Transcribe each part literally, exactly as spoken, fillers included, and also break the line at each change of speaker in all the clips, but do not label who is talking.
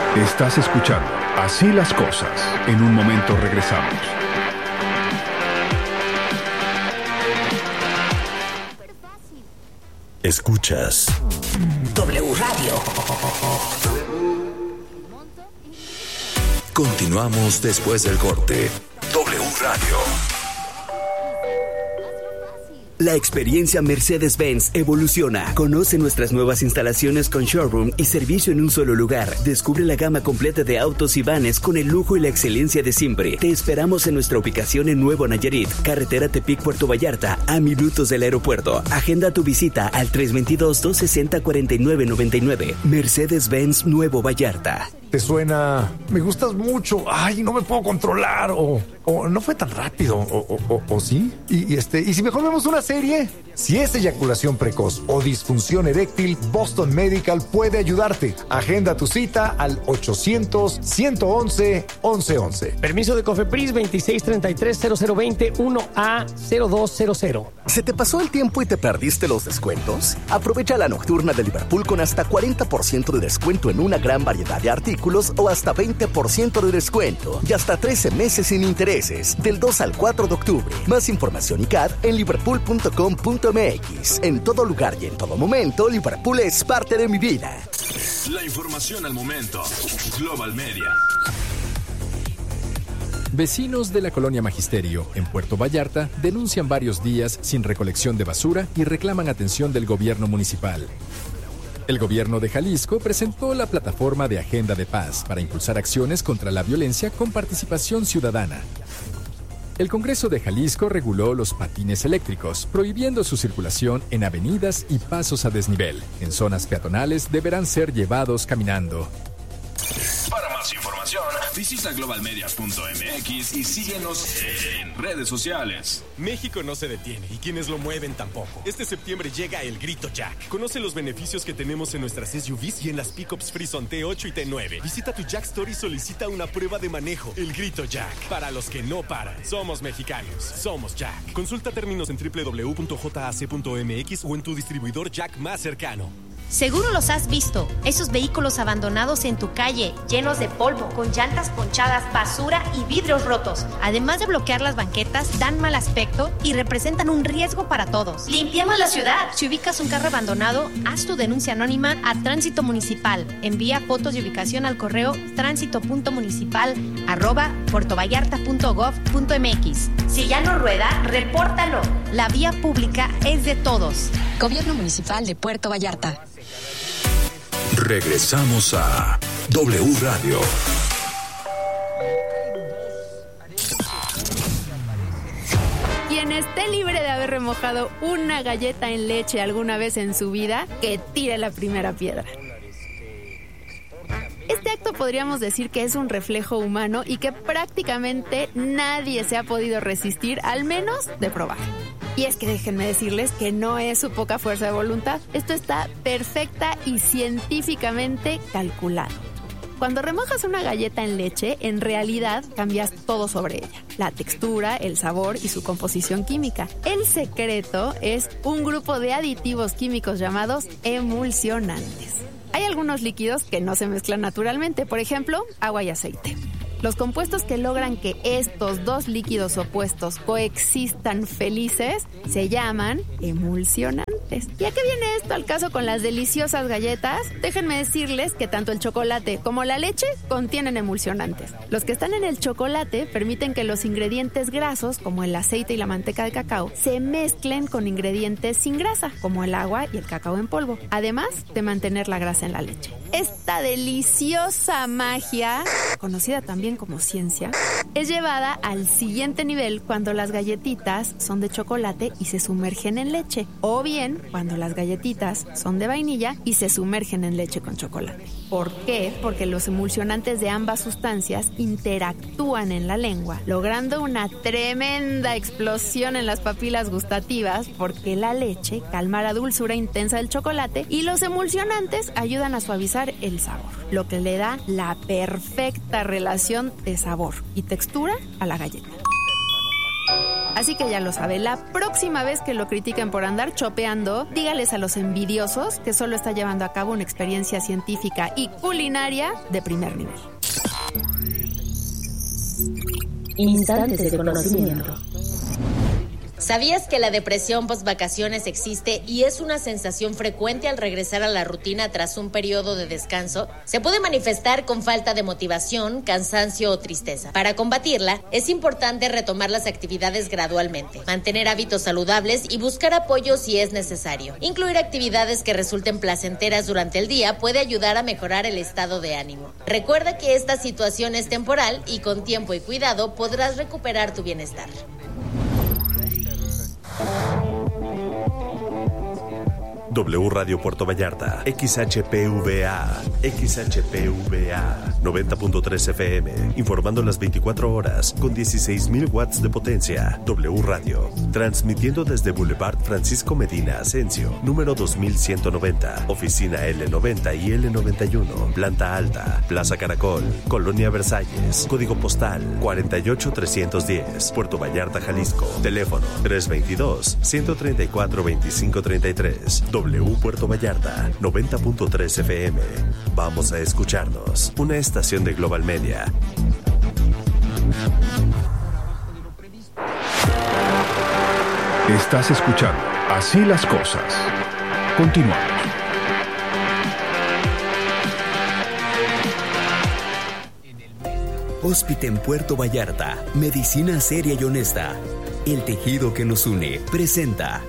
Estás escuchando Así las Cosas. En un momento regresamos.
Escuchas
W Radio.
Continuamos después del corte. W Radio.
La experiencia Mercedes-Benz evoluciona. Conoce nuestras nuevas instalaciones con showroom y servicio en un solo lugar. Descubre la gama completa de autos y vanes con el lujo y la excelencia de siempre. Te esperamos en nuestra ubicación en Nuevo Nayarit, carretera Tepic-Puerto Vallarta, a minutos del aeropuerto. Agenda tu visita al tres dos dos, dos seis cero, cuatro nueve nueve nueve. Mercedes-Benz Nuevo Vallarta.
Te suena, me gustas mucho, ay, no me puedo controlar, o, o no fue tan rápido, o, o, o, o sí. Y, y, este, y si mejor vemos una serie, si es eyaculación precoz o disfunción eréctil, Boston Medical puede ayudarte. Agenda tu cita al ochocientos, ciento once, once once.
Permiso de COFEPRIS veintiséis treinta y tres cero cero veinte uno A cero dos cero cero.
¿Se te pasó el tiempo y te perdiste los descuentos? Aprovecha la nocturna de Liverpool con hasta cuarenta por ciento de descuento en una gran variedad de artículos o hasta veinte por ciento de descuento y hasta trece meses sin intereses del dos al cuatro de octubre. Más información y C A D en liverpool punto com punto m x. En todo lugar y en todo momento, Liverpool es parte de mi vida.
La información al momento. Global Media.
Vecinos de la colonia Magisterio, en Puerto Vallarta, denuncian varios días sin recolección de basura y reclaman atención del gobierno municipal. El gobierno de Jalisco presentó la plataforma de Agenda de Paz para impulsar acciones contra la violencia con participación ciudadana. El Congreso de Jalisco reguló los patines eléctricos, prohibiendo su circulación en avenidas y pasos a desnivel. En zonas peatonales deberán ser llevados caminando.
Para más información, visita global media punto m x y síguenos en redes sociales.
México no se detiene y quienes lo mueven tampoco. Este septiembre llega el Grito Jack. Conoce los beneficios que tenemos en nuestras S U Vs y en las pickups Frison T ocho y T nueve. Visita tu Jack Store y solicita una prueba de manejo. El Grito Jack. Para los que no paran. Somos mexicanos. Somos Jack. Consulta términos en doble u doble u doble u punto jac punto m x o en tu distribuidor Jack más cercano.
Seguro los has visto, esos vehículos abandonados en tu calle, llenos de polvo, con llantas ponchadas, basura y vidrios rotos. Además de bloquear las banquetas, dan mal aspecto y representan un riesgo para todos. ¡Limpiamos la ciudad! Si ubicas un carro abandonado, haz tu denuncia anónima a Tránsito Municipal. Envía fotos de ubicación al correo tránsito punto municipal arroba puertovallarta punto gov punto m x. Si ya no rueda, repórtalo. La vía pública es de todos.
Gobierno Municipal de Puerto Vallarta.
Regresamos a W Radio.
Quien esté libre de haber remojado una galleta en leche alguna vez en su vida, que tire la primera piedra. Este acto podríamos decir que es un reflejo humano y que prácticamente nadie se ha podido resistir, al menos de probar. Y es que déjenme decirles que no es su poca fuerza de voluntad. Esto está perfecta y científicamente calculado. Cuando remojas una galleta en leche, en realidad cambias todo sobre ella. La textura, el sabor y su composición química. El secreto es un grupo de aditivos químicos llamados emulsionantes. Hay algunos líquidos que no se mezclan naturalmente, por ejemplo, agua y aceite. Los compuestos que logran que estos dos líquidos opuestos coexistan felices se llaman emulsionantes. ¿Y a qué viene esto al caso con las deliciosas galletas? Déjenme decirles que tanto el chocolate como la leche contienen emulsionantes. Los que están en el chocolate permiten que los ingredientes grasos, como el aceite y la manteca de cacao, se mezclen con ingredientes sin grasa, como el agua y el cacao en polvo, además de mantener la grasa en la leche. Esta deliciosa magia, conocida también como ciencia, es llevada al siguiente nivel cuando las galletitas son de chocolate y se sumergen en leche, o bien cuando las galletitas son de vainilla y se sumergen en leche con chocolate. ¿Por qué? Porque los emulsionantes de ambas sustancias interactúan en la lengua, logrando una tremenda explosión en las papilas gustativas, porque la leche calma la dulzura intensa del chocolate y los emulsionantes ayudan a suavizar el sabor, lo que le da la perfecta relación de sabor y textura a la galleta. Así que ya lo sabe, la próxima vez que lo critiquen por andar chopeando, dígales a los envidiosos que solo está llevando a cabo una experiencia científica y culinaria de primer nivel.
Instantes de conocimiento.
¿Sabías que la depresión post-vacaciones existe y es una sensación frecuente al regresar a la rutina tras un periodo de descanso? Se puede manifestar con falta de motivación, cansancio o tristeza. Para combatirla, es importante retomar las actividades gradualmente, mantener hábitos saludables y buscar apoyo si es necesario. Incluir actividades que resulten placenteras durante el día puede ayudar a mejorar el estado de ánimo. Recuerda que esta situación es temporal y con tiempo y cuidado podrás recuperar tu bienestar.
W Radio Puerto Vallarta, X H P V A, X H P V A, noventa punto tres F M, informando las veinticuatro horas con dieciséis mil watts de potencia. W Radio, transmitiendo desde Boulevard Francisco Medina Asensio, número dos mil ciento noventa, oficina L noventa y L noventa y uno, planta alta, Plaza Caracol, Colonia Versalles, código postal cuarenta y ocho trescientos diez, Puerto Vallarta, Jalisco, teléfono tres veintidós, ciento treinta y cuatro, veinticinco treinta y tres. W Puerto Vallarta, noventa punto tres F M. Vamos a escucharnos. Una estación de Global Media.
Estás escuchando Así las Cosas. Continuamos.
Hóspite en Puerto Vallarta. Medicina seria y honesta. El tejido que nos une. Presenta.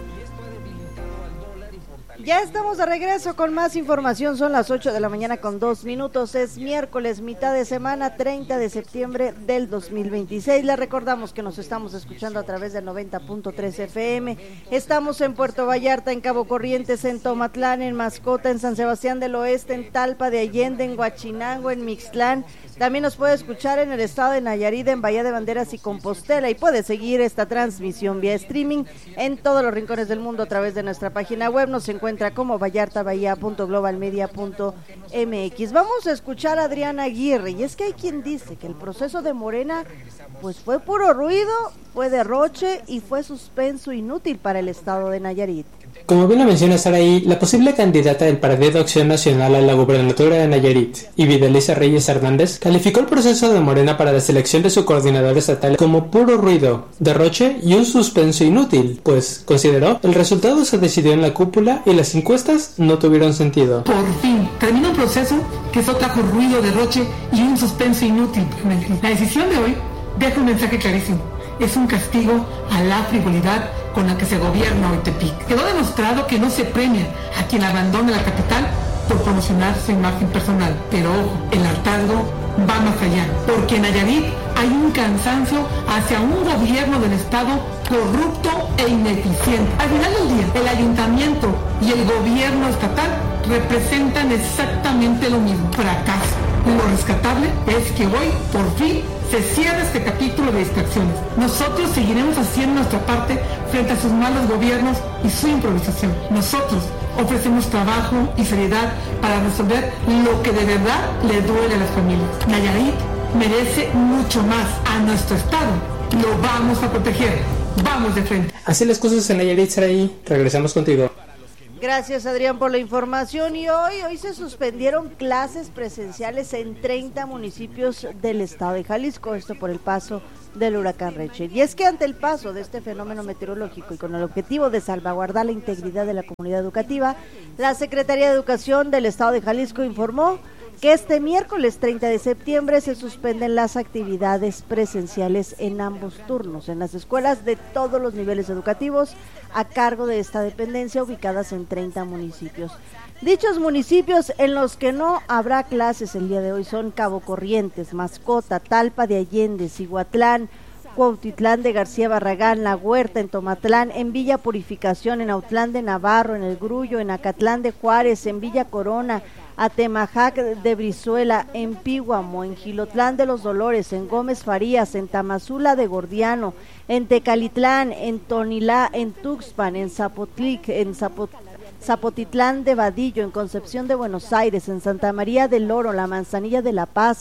Ya estamos de regreso con más información, son las ocho de la mañana con dos minutos, es miércoles, mitad de semana, treinta de septiembre del dos mil veintiséis, les recordamos que nos estamos escuchando a través del noventa punto tres F M, estamos en Puerto Vallarta, en Cabo Corrientes, en Tomatlán, en Mascota, en San Sebastián del Oeste, en Talpa de Allende, en Huachinango, en Mixtlán. También nos puede escuchar en el estado de Nayarit, en Bahía de Banderas y Compostela, y puede seguir esta transmisión vía streaming en todos los rincones del mundo a través de nuestra página web. Nos encuentra como vallarta bahía punto global media punto m x. Vamos a escuchar a Adriana Aguirre, y es que hay quien dice que el proceso de Morena pues fue puro ruido, fue derroche y fue suspenso inútil para el estado de Nayarit.
Como bien lo menciona Saraí, la posible candidata del Partido Acción Nacional a la gubernatura de Nayarit, Vidalisa Reyes Hernández, calificó el proceso de Morena para la selección de su coordinador estatal como puro ruido, derroche y un suspenso inútil, pues, consideró, el resultado se decidió en la cúpula y las encuestas no tuvieron sentido.
Por fin, termina un proceso que solo trajo ruido, derroche y un suspenso inútil. La decisión de hoy deja un mensaje clarísimo. Es un castigo a la frivolidad con la que se gobierna hoy Tepic. Quedó demostrado que no se premia a quien abandone la capital por promocionar su imagen personal. Pero ojo, el hartazgo va más allá, porque en Nayarit hay un cansancio hacia un gobierno del estado corrupto e ineficiente. Al final del día, el ayuntamiento y el gobierno estatal representan exactamente lo mismo, fracaso. Lo rescatable es que hoy, por fin, se cierra este capítulo de distracciones. Nosotros seguiremos haciendo nuestra parte frente a sus malos gobiernos y su improvisación. Nosotros ofrecemos trabajo y seriedad para resolver lo que de verdad le duele a las familias. Nayarit merece mucho más. A nuestro estado lo vamos a proteger. Vamos de frente.
Así las cosas en Nayarit, Saraí. Regresamos contigo.
Gracias, Adrián, por la información. Y hoy, hoy se suspendieron clases presenciales en treinta municipios del estado de Jalisco, esto por el paso del huracán Rachel. Y es que ante el paso de este fenómeno meteorológico y con el objetivo de salvaguardar la integridad de la comunidad educativa, la Secretaría de Educación del estado de Jalisco informó que este miércoles treinta de septiembre se suspenden las actividades presenciales en ambos turnos, en las escuelas de todos los niveles educativos a cargo de esta dependencia ubicadas en treinta municipios. Dichos municipios en los que no habrá clases el día de hoy son Cabo Corrientes, Mascota, Talpa de Allende, Cihuatlán, Cuautitlán de García Barragán, La Huerta, en Tomatlán, en Villa Purificación, en Autlán de Navarro, en El Grullo, en Acatlán de Juárez, en Villa Corona, Atemajac de Brizuela, en Píguamo, en Gilotlán de los Dolores, en Gómez Farías, en Tamazula de Gordiano, en Tecalitlán, en Tonilá, en Tuxpan, en Zapotlic, en Zapot Zapotitlán de Vadillo, en Concepción de Buenos Aires, en Santa María del Oro, La Manzanilla de La Paz,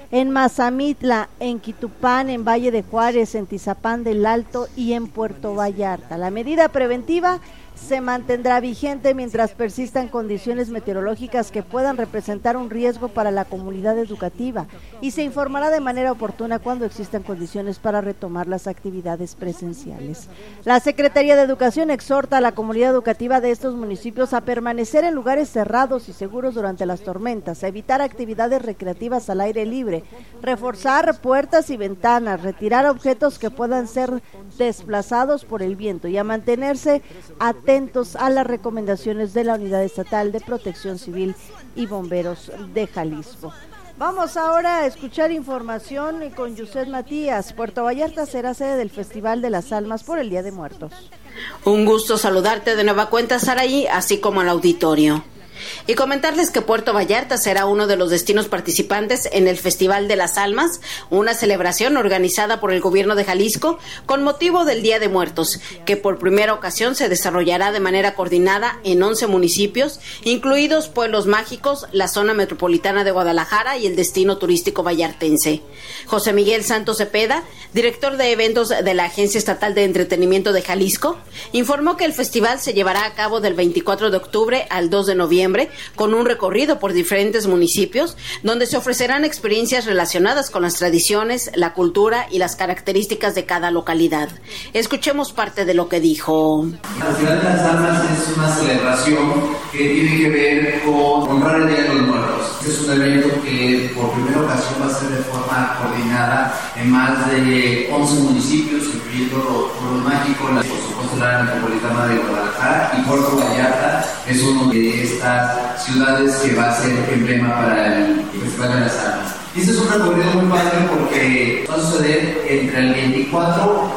en Mazamitla, en Quitupán, en Valle de Juárez, en Tizapán del Alto y en Puerto Vallarta. La medida preventiva se mantendrá vigente mientras persistan condiciones meteorológicas que puedan representar un riesgo para la comunidad educativa y se informará de manera oportuna cuando existan condiciones para retomar las actividades presenciales. La Secretaría de Educación exhorta a la comunidad educativa de estos municipios a permanecer en lugares cerrados y seguros durante las tormentas, a evitar actividades recreativas al aire libre, reforzar puertas y ventanas, retirar objetos que puedan ser desplazados por el viento y a mantenerse atentos atentos a las recomendaciones de la Unidad Estatal de Protección Civil y Bomberos de Jalisco. Vamos ahora a escuchar información con Yuset Matías. Puerto Vallarta será sede del Festival de las Almas por el Día de Muertos.
Un gusto saludarte de nueva cuenta, Saraí, así como al auditorio. Y comentarles que Puerto Vallarta será uno de los destinos participantes en el Festival de las Almas, una celebración organizada por el gobierno de Jalisco con motivo del Día de Muertos, que por primera ocasión se desarrollará de manera coordinada en once municipios, incluidos Pueblos Mágicos, la zona metropolitana de Guadalajara y el destino turístico vallartense. José Miguel Santos Cepeda, director de eventos de la Agencia Estatal de Entretenimiento de Jalisco, informó que el festival se llevará a cabo del veinticuatro de octubre al dos de noviembre con un recorrido por diferentes municipios donde se ofrecerán experiencias relacionadas con las tradiciones, la cultura y las características de cada localidad. Escuchemos parte de lo que dijo.
El Festival de las Almas es una celebración que tiene que ver con honrar el Día de los Muertos. Este es un evento que por primera ocasión va a ser de forma coordinada en más de once municipios, incluyendo Pueblo Mágico, por supuesto la metropolitana de Guadalajara, y Puerto Vallarta es uno de estas ciudades que va a ser emblema para el Festival de las Almas. Y este es un recorrido muy padre porque va a suceder entre el veinticuatro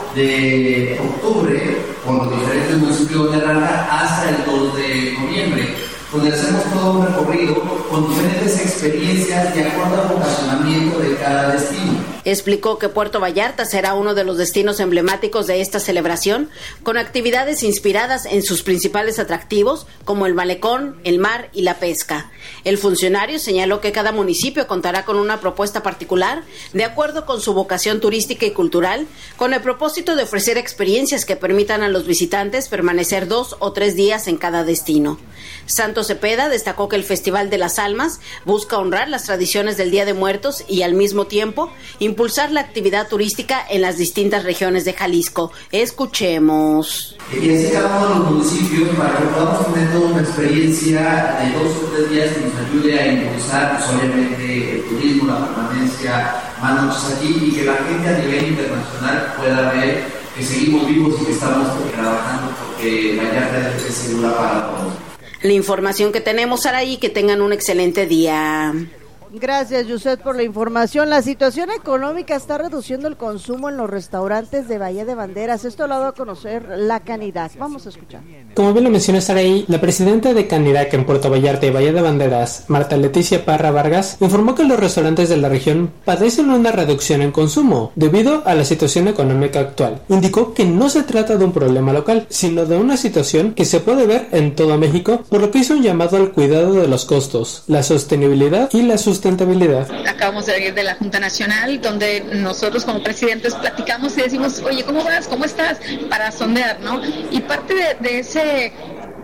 de octubre por los diferentes municipios de Arranca hasta el dos de noviembre, donde hacemos todo un recorrido con diferentes experiencias de acuerdo al vocacionamiento de cada destino.
Explicó que Puerto Vallarta será uno de los destinos emblemáticos de esta celebración, con actividades inspiradas en sus principales atractivos, como el malecón, el mar y la pesca. El funcionario señaló que cada municipio contará con una propuesta particular, de acuerdo con su vocación turística y cultural, con el propósito de ofrecer experiencias que permitan a los visitantes permanecer dos o tres días en cada destino. Santos Cepeda destacó que el Festival de las Almas busca honrar las tradiciones del Día de Muertos y al mismo tiempo impulsar la actividad turística en las distintas regiones de Jalisco. Escuchemos.
Y así cada uno de los municipios para que podamos tener toda una experiencia de dos o tres días que nos ayude a impulsar pues, obviamente el turismo, la permanencia, más noches aquí y que la gente a nivel internacional pueda ver que seguimos vivos y que estamos trabajando porque Vallarta es segura para todos.
La información que tenemos, Saraí, que tengan un excelente día.
Gracias, Yuset, por la información. La situación económica está reduciendo el consumo en los restaurantes de Bahía de Banderas. Esto lo ha dado a conocer la Canidac. Vamos a escuchar.
Como bien lo menciona Saraí, la presidenta de Canidac en Puerto Vallarta y Bahía de Banderas, Marta Leticia Parra Vargas, informó que los restaurantes de la región padecen una reducción en consumo debido a la situación económica actual. Indicó que no se trata de un problema local, sino de una situación que se puede ver en todo México, por lo que hizo un llamado al cuidado de los costos, la sostenibilidad y la sustentabilidad.
Acabamos de venir de la Junta Nacional, donde nosotros como presidentes platicamos y decimos, oye, ¿cómo vas? ¿Cómo estás? Para sondear, ¿no? Y parte de, de ese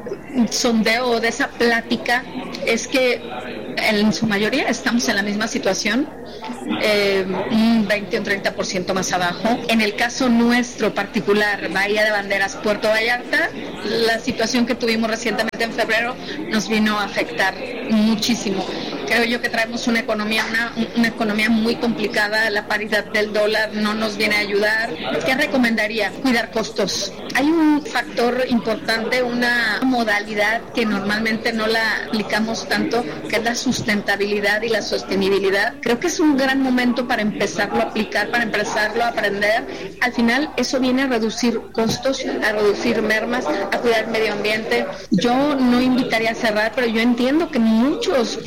sondeo, de esa plática, es que en su mayoría estamos en la misma situación, eh, un veinte o un treinta por ciento más abajo. En el caso nuestro particular, Bahía de Banderas, Puerto Vallarta, la situación que tuvimos recientemente en febrero nos vino a afectar muchísimo. Creo yo que traemos una economía, una, una economía muy complicada, la paridad del dólar no nos viene a ayudar. ¿Qué recomendaría? Cuidar costos. Hay un factor importante, una modalidad que normalmente no la aplicamos tanto, que es la sustentabilidad y la sostenibilidad. Creo que es un gran momento para empezarlo a aplicar, para empezarlo a aprender. Al final eso viene a reducir costos, a reducir mermas, a cuidar el medio ambiente. Yo no invitaría a cerrar, pero yo entiendo que muchos por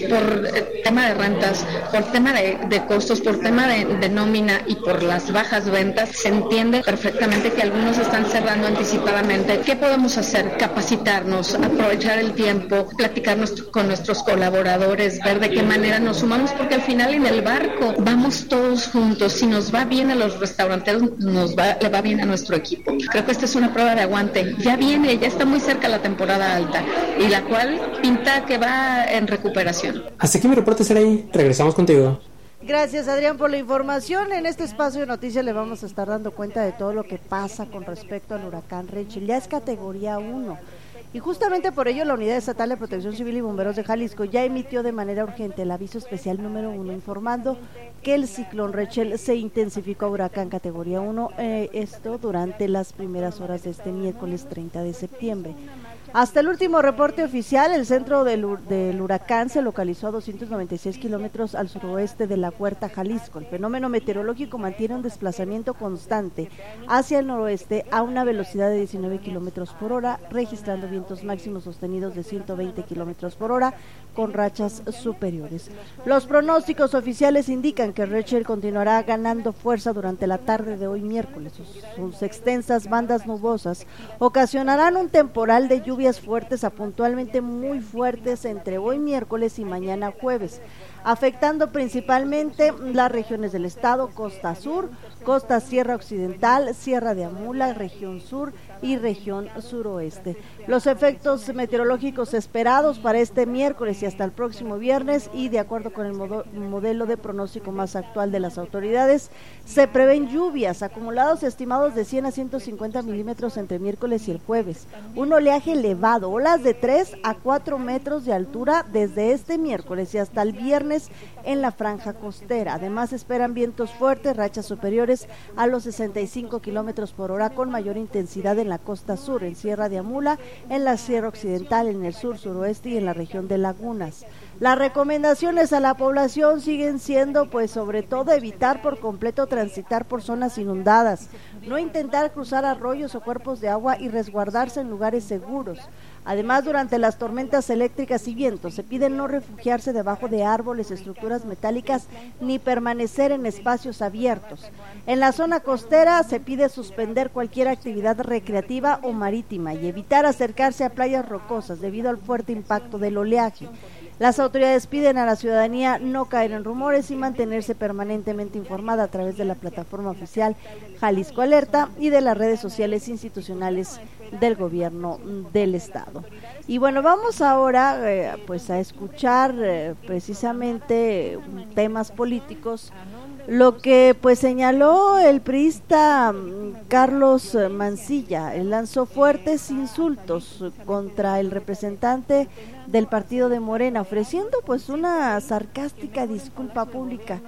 eh, tema de rentas, por tema de, de costos, por tema de, de nómina y por las bajas ventas, se entiende perfectamente que algunos están cerrando anticipadamente. ¿Qué podemos hacer? Capacitarnos, aprovechar el tiempo, platicar nuestro, con nuestros colaboradores, ver de qué manera nos sumamos, porque al final en el barco vamos todos juntos. Si nos va bien a los restauranteros, nos va, le va bien a nuestro equipo. Creo que esta es una prueba de aguante. Ya viene, ya está muy cerca la temporada alta, y la cual pinta que va en recuperación.
Hasta aquí mi reporte, Saraí. Regresamos contigo.
Gracias, Adrián, por la información. En este espacio de noticias le vamos a estar dando cuenta de todo lo que pasa con respecto al huracán Rachel. Ya es categoría uno. Y justamente por ello la Unidad Estatal de Protección Civil y Bomberos de Jalisco ya emitió de manera urgente el aviso especial número uno, informando que el ciclón Rachel se intensificó a huracán categoría uno, eh, esto durante las primeras horas de este miércoles treinta de septiembre. Hasta el último reporte oficial, el centro del, del huracán se localizó a doscientos noventa y seis kilómetros al suroeste de La Huerta, Jalisco. El fenómeno meteorológico mantiene un desplazamiento constante hacia el noroeste a una velocidad de diecinueve kilómetros por hora, registrando vientos máximos sostenidos de ciento veinte kilómetros por hora con rachas superiores. Los pronósticos oficiales indican que Rachel continuará ganando fuerza durante la tarde de hoy miércoles. Sus, sus extensas bandas nubosas ocasionarán un temporal de lluvia fuertes a puntualmente muy fuertes entre hoy miércoles y mañana jueves, afectando principalmente las regiones del estado, costa sur, costa sierra occidental, sierra de Amula, región sur y región suroeste. Los efectos meteorológicos esperados para este miércoles y hasta el próximo viernes, y de acuerdo con el modo, modelo de pronóstico más actual de las autoridades, se prevén lluvias acumulados estimados de cien a ciento cincuenta milímetros entre miércoles y el jueves, un oleaje elevado, olas de tres a cuatro metros de altura desde este miércoles y hasta el viernes en la franja costera. Además esperan vientos fuertes, rachas superiores a los sesenta y cinco kilómetros por hora con mayor intensidad en la costa sur, en Sierra de Amula, en la Sierra Occidental, en el sur, suroeste y en la región de Lagunas. Las recomendaciones a la población siguen siendo, pues, sobre todo evitar por completo transitar por zonas inundadas, no intentar cruzar arroyos o cuerpos de agua y resguardarse en lugares seguros. Además, durante las tormentas eléctricas y vientos, se pide no refugiarse debajo de árboles, estructuras metálicas, ni permanecer en espacios abiertos. En la zona costera se pide suspender cualquier actividad recreativa o marítima y evitar acercarse a playas rocosas debido al fuerte impacto del oleaje. Las autoridades piden a la ciudadanía no caer en rumores y mantenerse permanentemente informada a través de la plataforma oficial Jalisco Alerta y de las redes sociales institucionales del gobierno del estado. Y bueno, vamos ahora eh, pues a escuchar eh, precisamente temas políticos. Lo que pues señaló el priista Carlos Mancilla, él lanzó fuertes insultos contra el representante del partido de Morena, ofreciendo pues una sarcástica disculpa pública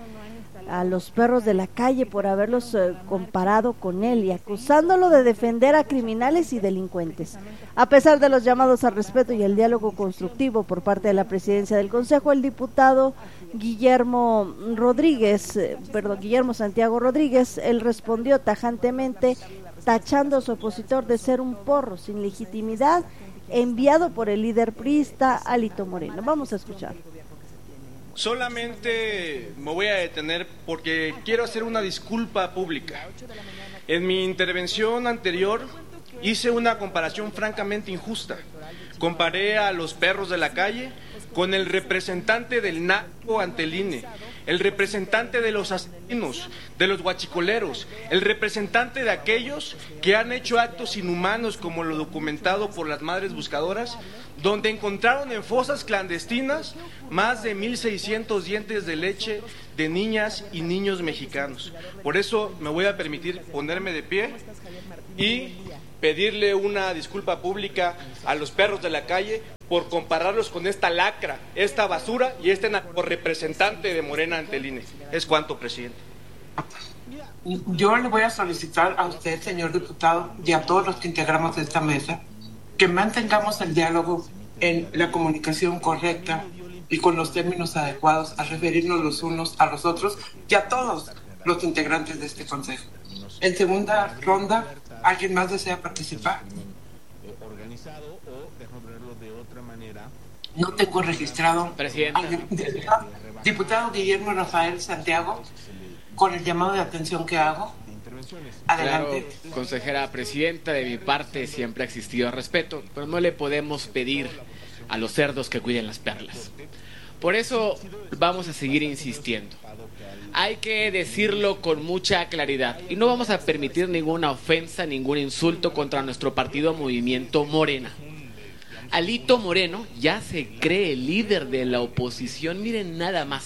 a los perros de la calle por haberlos eh, comparado con él y acusándolo de defender a criminales y delincuentes. A pesar de los llamados al respeto y el diálogo constructivo por parte de la presidencia del Consejo, el diputado Guillermo Rodríguez, eh, perdón, Guillermo Santiago Rodríguez, él respondió tajantemente tachando a su opositor de ser un porro sin legitimidad enviado por el líder priista Alito Moreno. Vamos a escuchar.
Solamente me voy a detener porque quiero hacer una disculpa pública. En mi intervención anterior hice una comparación francamente injusta. Comparé a los perros de la calle con el representante del narco ante el I N E, el representante de los asesinos, de los guachicoleros, el representante de aquellos que han hecho actos inhumanos como lo documentado por las madres buscadoras, donde encontraron en fosas clandestinas más de mil seiscientos dientes de leche de niñas y niños mexicanos. Por eso me voy a permitir ponerme de pie y pedirle una disculpa pública a los perros de la calle por compararlos con esta lacra, esta basura y este representante de Morena ante el I N E. Es cuanto, presidente.
Yo le voy a solicitar a usted, señor diputado, y a todos los que integramos esta mesa, que mantengamos el diálogo en la comunicación correcta y con los términos adecuados a referirnos los unos a los otros y a todos los integrantes de este consejo. En segunda ronda, ¿alguien más desea participar? no tengo registrado
Presidenta.
al diputado, diputado Guillermo Rafael Santiago con el llamado de atención que hago. Adelante.
Claro, consejera presidenta, de mi parte siempre ha existido respeto, pero no le podemos pedir a los cerdos que cuiden las perlas. Por eso vamos a seguir insistiendo. Hay que decirlo con mucha claridad y no vamos a permitir ninguna ofensa, ningún insulto contra nuestro partido Movimiento Morena. Alito Moreno ya se cree el líder de la oposición, miren nada más.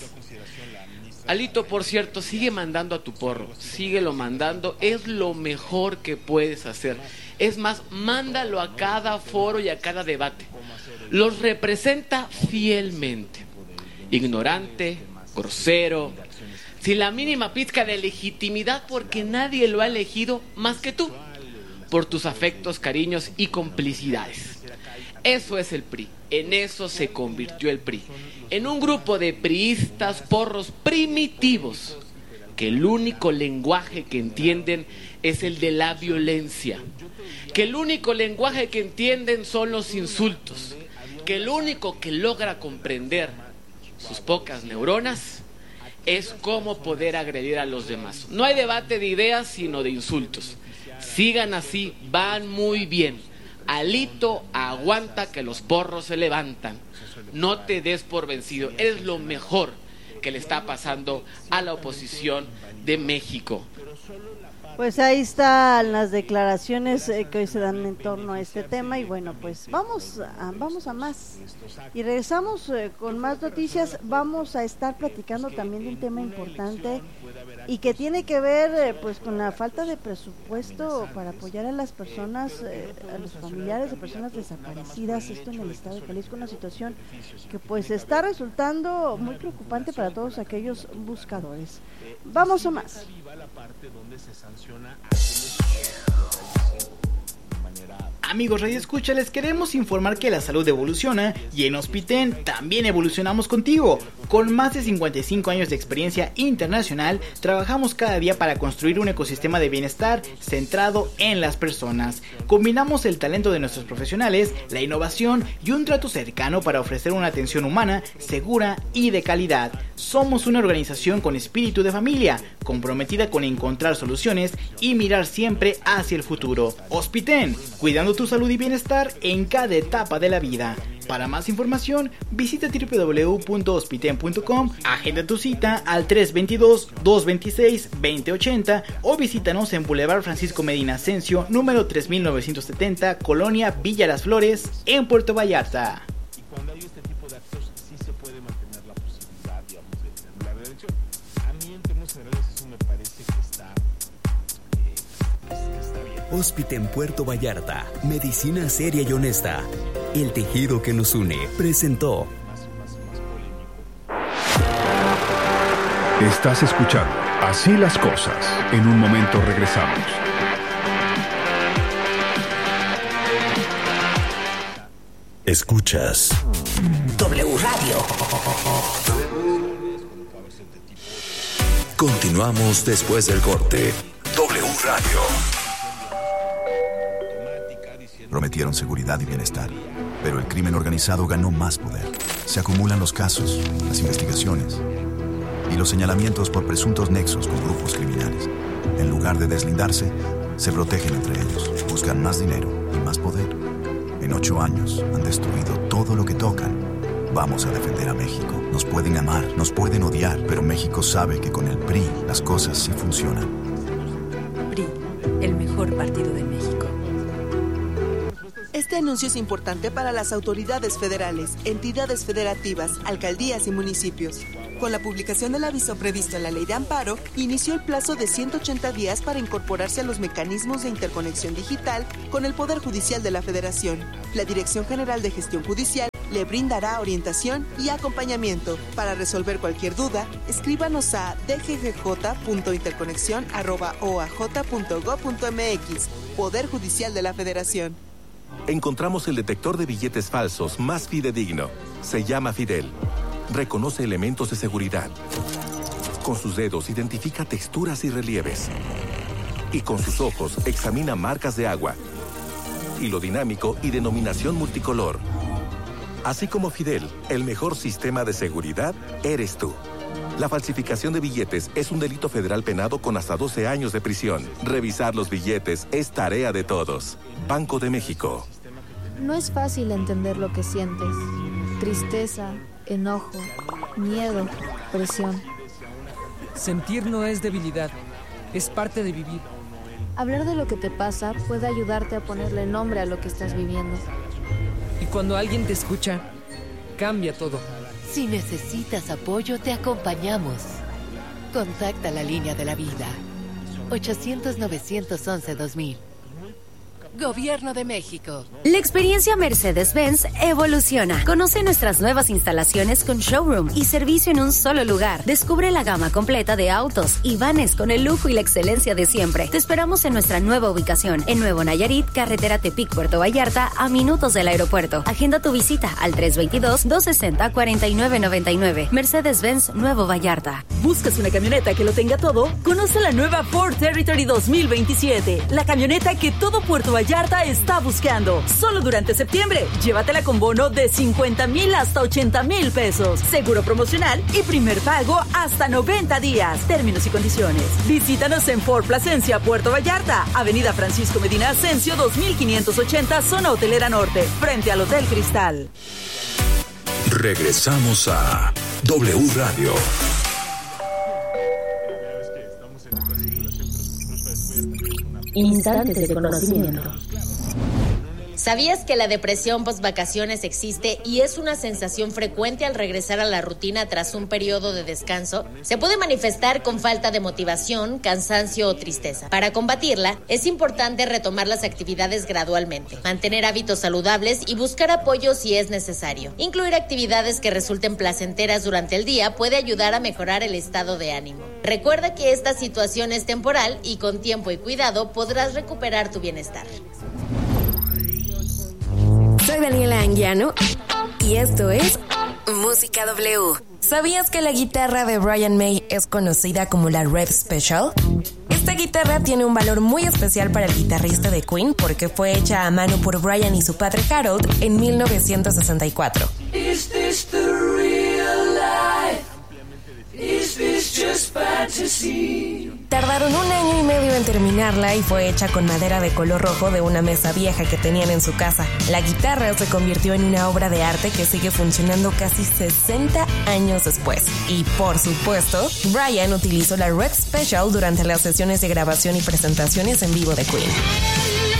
Alito, por cierto, sigue mandando a tu porro, síguelo mandando, es lo mejor que puedes hacer. Es más, mándalo a cada foro y a cada debate. Los representa fielmente. Ignorante, grosero, sin la mínima pizca de legitimidad porque nadie lo ha elegido más que tú, por tus afectos, cariños y complicidades. Eso es el P R I, en eso se convirtió el P R I, en un grupo de priistas porros primitivos, que el único lenguaje que entienden es el de la violencia, que el único lenguaje que entienden son los insultos, que el único que logra comprender sus pocas neuronas es cómo poder agredir a los demás. No hay debate de ideas, sino de insultos. Sigan así, van muy bien. Alito, aguanta que los porros se levantan. No te des por vencido. Eres lo mejor que le está pasando a la oposición de México.
Pues ahí están las declaraciones eh, que hoy se dan en torno a este tema y bueno, pues vamos a, vamos a más y regresamos eh, con más noticias. Vamos a estar platicando también de un tema importante y que tiene que ver eh, pues con la falta de presupuesto para apoyar a las personas, eh, a los familiares de personas desaparecidas, esto en el estado de Jalisco, una situación que pues está resultando muy preocupante para todos aquellos buscadores. Vamos a más.
Amigos Radio Escucha, les queremos informar que la salud evoluciona y en Hospiten también evolucionamos contigo. Con más de cincuenta y cinco años de experiencia internacional, trabajamos cada día para construir un ecosistema de bienestar centrado en las personas. Combinamos el talento de nuestros profesionales, la innovación y un trato cercano para ofrecer una atención humana, segura y de calidad. Somos una organización con espíritu de familia, comprometida con encontrar soluciones y mirar siempre hacia el futuro. Hospiten, cuidando tu salud y bienestar en cada etapa de la vida. Para más información, visita doble u doble u doble u punto hospiten punto com, agenda tu cita al tres dos dos, dos dos seis, dos cero ocho cero o visítanos en Boulevard Francisco Medina Ascencio, número tres mil novecientos setenta, Colonia Villa Las Flores, en Puerto Vallarta.
Y cuando hay este tipo de actos, sí se puede mantener la posibilidad, digamos, de la reelección. A mí, en términos generales, eso me parece que está...
Hospiten Puerto Vallarta, medicina seria y honesta. El tejido que nos une presentó.
Estás escuchando Así las cosas. En un momento regresamos.
Escuchas
W Radio.
Continuamos después del corte. W Radio.
Prometieron seguridad y bienestar, pero el crimen organizado ganó más poder. Se acumulan los casos, las investigaciones y los señalamientos por presuntos nexos con grupos criminales. En lugar de deslindarse, se protegen entre ellos, buscan más dinero y más poder. En ocho años han destruido todo lo que tocan. Vamos a defender a México. Nos pueden amar, nos pueden odiar, pero México sabe que con el P R I las cosas sí funcionan.
P R I, el mejor partido de México.
Este anuncio es importante para las autoridades federales, entidades federativas, alcaldías y municipios. Con la publicación del aviso previsto en la Ley de Amparo, inició el plazo de ciento ochenta días para incorporarse a los mecanismos de interconexión digital con el Poder Judicial de la Federación. La Dirección General de Gestión Judicial le brindará orientación y acompañamiento. Para resolver cualquier duda, escríbanos a d g g j punto interconexión arroba o a j punto gob punto m x. Poder Judicial de la Federación.
Encontramos el detector de billetes falsos más fidedigno. Se llama Fidel. Reconoce elementos de seguridad. Con sus dedos identifica texturas y relieves. Y con sus ojos examina marcas de agua. Hilo dinámico y denominación multicolor. Así como Fidel, el mejor sistema de seguridad eres tú. La falsificación de billetes es un delito federal penado con hasta doce años de prisión. Revisar los billetes es tarea de todos. Banco de México.
No es fácil entender lo que sientes. Tristeza, enojo, miedo, presión.
Sentir no es debilidad, es parte de vivir.
Hablar de lo que te pasa puede ayudarte a ponerle nombre a lo que estás viviendo.
Y cuando alguien te escucha, cambia todo.
Si necesitas apoyo, te acompañamos. Contacta la línea de la vida. ochocientos, novecientos once, dos mil. Gobierno de México.
La experiencia Mercedes-Benz evoluciona. Conoce nuestras nuevas instalaciones con showroom y servicio en un solo lugar. Descubre la gama completa de autos y vanes con el lujo y la excelencia de siempre. Te esperamos en nuestra nueva ubicación, en Nuevo Nayarit, carretera Tepic, Puerto Vallarta, a minutos del aeropuerto. Agenda tu visita al tres veintidós, dos sesenta, cuarenta y nueve noventa y nueve. Mercedes-Benz Nuevo Vallarta.
¿Buscas una camioneta que lo tenga todo? Conoce la nueva Ford Territory dos mil veintisiete. La camioneta que todo Puerto Vallarta está buscando. Solo durante septiembre. Llévatela con bono de cincuenta mil hasta ochenta mil pesos. Seguro promocional y primer pago hasta noventa días. Términos y condiciones. Visítanos en Ford Plasencia, Puerto Vallarta. Avenida Francisco Medina Ascencio, dos mil quinientos ochenta, Zona Hotelera Norte. Frente al Hotel Cristal.
Regresamos a W Radio.
Instantes de conocimiento.
¿Sabías que la depresión post-vacaciones existe y es una sensación frecuente al regresar a la rutina tras un periodo de descanso? Se puede manifestar con falta de motivación, cansancio o tristeza. Para combatirla, es importante retomar las actividades gradualmente, mantener hábitos saludables y buscar apoyo si es necesario. Incluir actividades que resulten placenteras durante el día puede ayudar a mejorar el estado de ánimo. Recuerda que esta situación es temporal y con tiempo y cuidado podrás recuperar tu bienestar.
Soy Daniela Anguiano y esto es Música W. ¿Sabías que la guitarra de Brian May es conocida como la Rev Special? Esta guitarra tiene un valor muy especial para el guitarrista de Queen porque fue hecha a mano por Brian y su padre Harold en mil novecientos sesenta y cuatro.
Is this the real life? Is this just fantasy?
Tardaron un año y medio en terminarla y fue hecha con madera de color rojo de una mesa vieja que tenían en su casa. La guitarra se convirtió en una obra de arte que sigue funcionando casi sesenta años después. Y por supuesto, Brian utilizó la Red Special durante las sesiones de grabación y presentaciones en vivo de Queen.